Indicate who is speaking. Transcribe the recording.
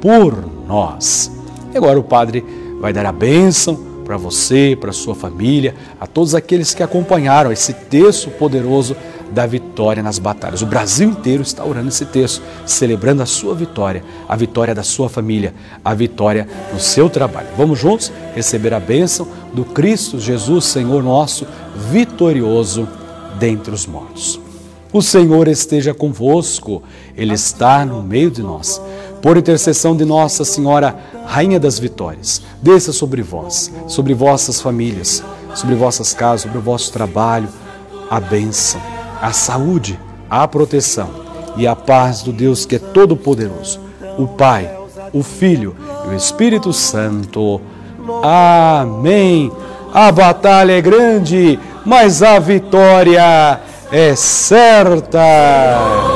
Speaker 1: por nós. E agora o Padre vai dar a bênção para você, para a sua família, a todos aqueles que acompanharam esse texto poderoso da vitória nas batalhas. O Brasil inteiro está orando esse texto, celebrando a sua vitória, a vitória da sua família, a vitória no seu trabalho. Vamos juntos receber a bênção do Cristo Jesus, Senhor nosso, vitorioso dentre os mortos. O Senhor esteja convosco, Ele está no meio de nós. Por intercessão de Nossa Senhora, Rainha das Vitórias, desça sobre vós, sobre vossas famílias, sobre vossas casas, sobre o vosso trabalho, a bênção, a saúde, a proteção e a paz do Deus que é todo-poderoso, o Pai, o Filho e o Espírito Santo. Amém. A batalha é grande, mas a vitória é certa.